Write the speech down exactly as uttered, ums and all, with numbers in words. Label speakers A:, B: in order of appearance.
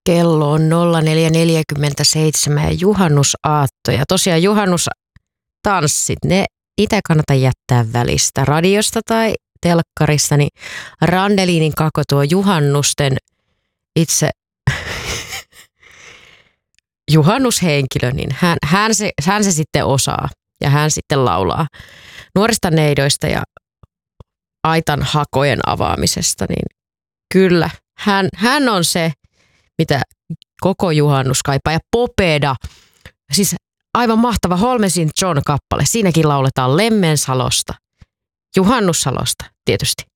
A: Kello on nolla neljä neljäkymmentäseitsemän ja juhannusaatto. Ja tosiaan juhannustanssit, ne niitä ei kannata jättää välistä. Radiosta tai telkkarista, niin Randelinin Kako, tuo juhannusten itse juhannushenkilö, niin hän, hän, se, hän se sitten osaa ja hän sitten laulaa nuorista neidoista ja aitan hakojen avaamisesta. Niin kyllä, hän, hän on se, mitä koko juhannus kaipaa. Ja Popeda, siis aivan mahtava Holmesin John-kappale. Siinäkin lauletaan Lemmensalosta, Juhannussalosta tietysti.